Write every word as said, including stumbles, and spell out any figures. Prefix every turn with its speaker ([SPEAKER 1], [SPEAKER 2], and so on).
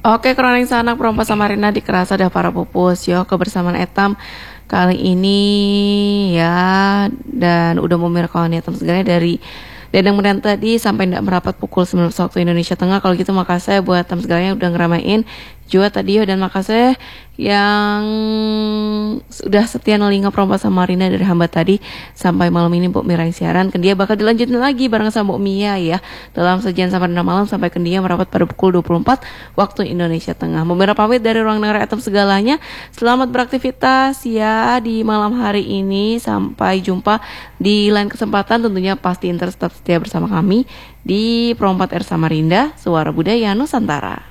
[SPEAKER 1] Oke, kroning sanak perompa Samarinda di kerasa dah para pupus yo kebersamaan etam kali ini ya, dan udah mau kawan etam segalanya dari Dadang Medan tadi sampai ndak merapat pukul sembilan belas waktu Indonesia Tengah. Kalau gitu makasih buat etam segalanya udah ngeramain juga tadi yo, dan makasih yang sudah setia nelinga perompa Samarinda dari hamba tadi sampai malam ini Mbok Mira yang siaran. Kendia bakal dilanjutin lagi bareng sama Mbok Mia ya dalam sajian sampai enam malam sampai Kendia merapat pada pukul dua puluh empat waktu Indonesia Tengah. Mbok Mira pamit dari ruang dengar etam segalanya. Selamat beraktivitas ya di malam hari ini. Sampai jumpa di lain kesempatan, tentunya pasti tetap setia bersama kami di Perompat R Samarinda, Suara Budaya Nusantara.